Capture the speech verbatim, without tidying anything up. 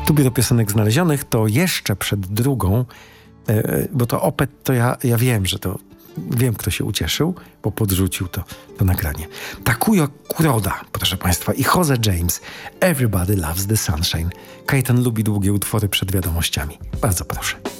Tu biuro piosenek znalezionych to jeszcze przed drugą, yy, bo to Opeth to ja, ja wiem, że to wiem, kto się ucieszył, bo podrzucił to, to nagranie. Takuyo Kuroda, proszę Państwa, i Jose James. Everybody Loves the Sunshine. Kajetan lubi długie utwory przed wiadomościami. Bardzo proszę.